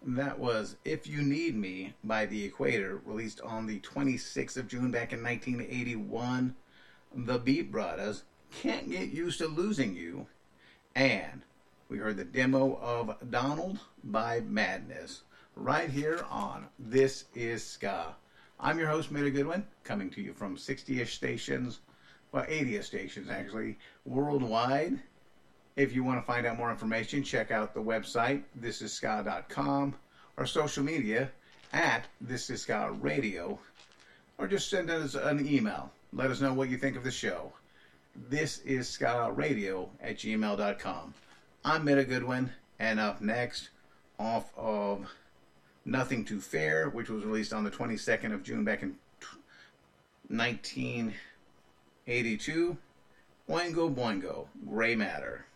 That was If You Need Me by The Equator, released on the 26th of June back in 1981. The Beat Brothers, Can't Get Used to Losing You. And we heard the demo of Donald by Madness right here on This Is Ska. I'm your host, Mita Goodwin, coming to you from 60-ish stations, well, 80-ish stations actually, worldwide. If you want to find out more information, check out the website, thisisska.com, or social media at This Is Ska Radio, or just send us an email. Let us know what you think of the show. thisisskaradio@gmail.com. I'm Mita Goodwin, and up next, off of Nothing Too Fair, which was released on the 22nd of June back in 1982, Boingo Boingo, Gray Matter.